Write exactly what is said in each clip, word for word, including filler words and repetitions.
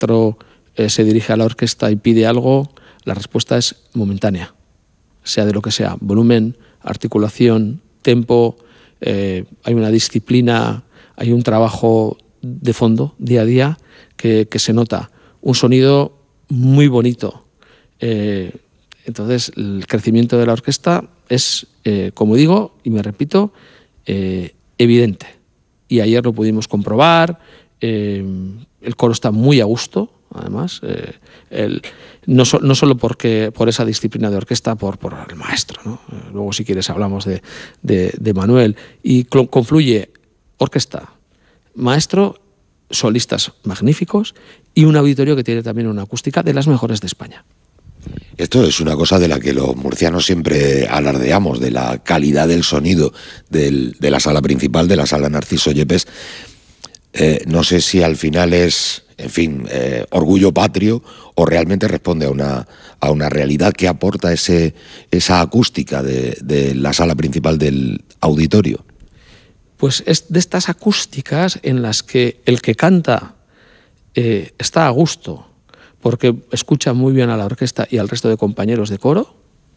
maestro eh, se dirige a la orquesta y pide algo, la respuesta es momentánea, sea de lo que sea, volumen, articulación, tempo, eh, hay una disciplina, hay un trabajo de fondo, día a día, que, que se nota. Un sonido muy bonito. Eh, entonces, el crecimiento de la orquesta es, eh, como digo, y me repito, eh, evidente. Y ayer lo pudimos comprobar, eh, el coro está muy a gusto, además, eh, el, no, so, no solo porque, por esa disciplina de orquesta, por, por el maestro, ¿no? Eh, luego, si quieres, hablamos de, de, de Manuel. Y confluye orquesta, maestro, solistas magníficos y un auditorio que tiene también una acústica de las mejores de España. Esto es una cosa de la que los murcianos siempre alardeamos, de la calidad del sonido del, de la sala principal, de la sala Narciso Yepes. Eh, no sé si al final es, en fin, eh, orgullo patrio o realmente responde a una, a una realidad que aporta ese, esa acústica de, de la sala principal del auditorio. Pues es de estas acústicas en las que el que canta eh, está a gusto, porque escucha muy bien a la orquesta y al resto de compañeros de coro,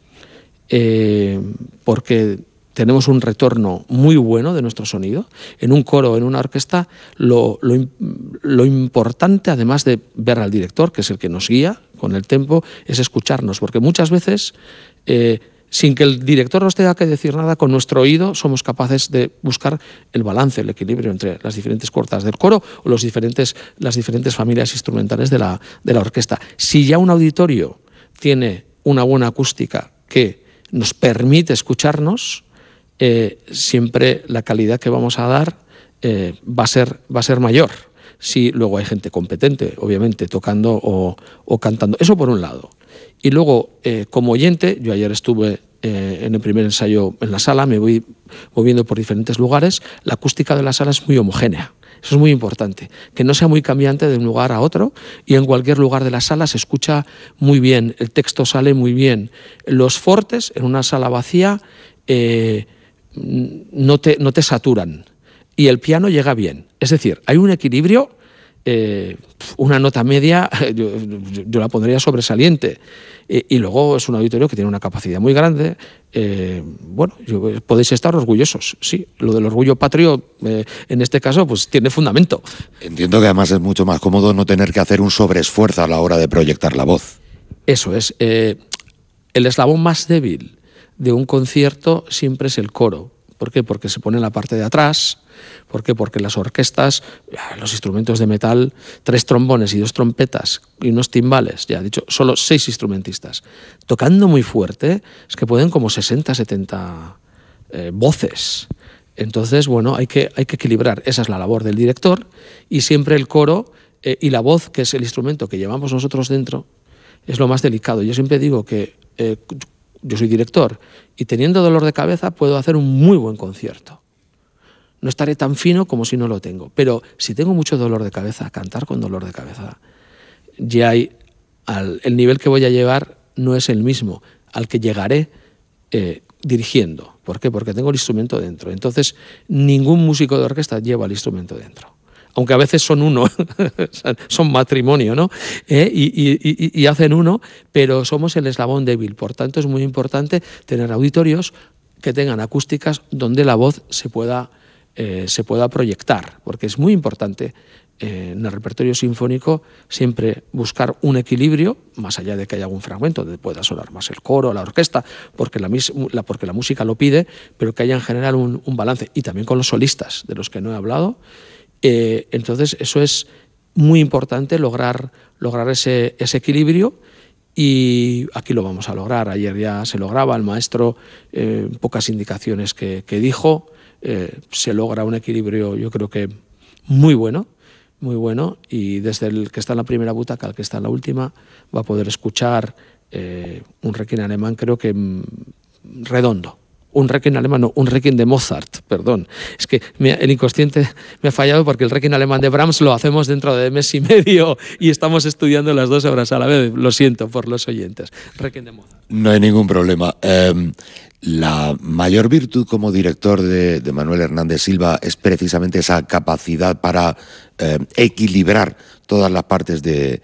eh, porque tenemos un retorno muy bueno de nuestro sonido. En un coro o en una orquesta, lo, lo, lo importante, además de ver al director, que es el que nos guía con el tempo, es escucharnos, porque muchas veces, eh, sin que el director nos tenga que decir nada, con nuestro oído somos capaces de buscar el balance, el equilibrio entre las diferentes cuerdas del coro o los diferentes, las diferentes familias instrumentales de la, de la orquesta. Si ya un auditorio tiene una buena acústica que nos permite escucharnos, eh, siempre la calidad que vamos a dar eh, va a ser, va a ser mayor. Si luego hay gente competente, obviamente, tocando o, o cantando. Eso por un lado. Y luego, eh, como oyente, yo ayer estuve eh, en el primer ensayo en la sala, me voy moviendo por diferentes lugares, la acústica de la sala es muy homogénea. Eso es muy importante, que no sea muy cambiante de un lugar a otro, y en cualquier lugar de la sala se escucha muy bien, el texto sale muy bien. Los fortes, en una sala vacía, eh, no te, no te saturan, y el piano llega bien. Es decir, hay un equilibrio. Eh, una nota media yo, yo la pondría sobresaliente, eh, y luego es un auditorio que tiene una capacidad muy grande. Eh, bueno, yo, podéis estar orgullosos, sí, lo del orgullo patrio eh, en este caso pues tiene fundamento. Entiendo que además es mucho más cómodo no tener que hacer un sobreesfuerzo a la hora de proyectar la voz. Eso es, eh, el eslabón más débil de un concierto siempre es el coro. ¿Por qué? Porque se pone en la parte de atrás. ¿Por qué? Porque las orquestas, los instrumentos de metal, tres trombones y dos trompetas y unos timbales, ya he dicho, solo seis instrumentistas, tocando muy fuerte, es que pueden como sesenta, setenta eh, voces. Entonces, bueno, hay que, hay que equilibrar. Esa es la labor del director, y siempre el coro eh, y la voz, que es el instrumento que llevamos nosotros dentro, es lo más delicado. Yo siempre digo que eh, yo soy director y teniendo dolor de cabeza puedo hacer un muy buen concierto. No estaré tan fino como si no lo tengo. Pero si tengo mucho dolor de cabeza, cantar con dolor de cabeza, ya hay, al, el nivel que voy a llevar no es el mismo al que llegaré eh, dirigiendo. ¿Por qué? Porque tengo el instrumento dentro. Entonces, ningún músico de orquesta lleva el instrumento dentro. Aunque a veces son uno, son matrimonio, ¿no? ¿Eh? Y, y, y, y hacen uno, pero somos el eslabón débil. Por tanto, es muy importante tener auditorios que tengan acústicas donde la voz se pueda... Eh, se pueda proyectar, porque es muy importante eh, en el repertorio sinfónico siempre buscar un equilibrio, más allá de que haya algún fragmento donde pueda sonar más el coro, la orquesta, porque la, la, porque la música lo pide, pero que haya en general un, un balance, y también con los solistas, de los que no he hablado. Eh, entonces eso es muy importante, lograr, lograr ese, ese equilibrio, y aquí lo vamos a lograr. Ayer ya se lograba, el maestro, eh, pocas indicaciones que, que dijo, Eh, se logra un equilibrio, yo creo que muy bueno, muy bueno, y desde el que está en la primera butaca al que está en la última va a poder escuchar eh, un requiem alemán, creo que mm, redondo. Un requiem alemán, no, un requiem de Mozart, perdón. Es que me, el inconsciente me ha fallado, porque el requiem alemán de Brahms lo hacemos dentro de mes y medio y estamos estudiando las dos obras a la vez. Lo siento por los oyentes. Requiem de Mozart. No hay ningún problema. Eh, la mayor virtud como director de, de Manuel Hernández Silva es precisamente esa capacidad para eh, equilibrar todas las partes de,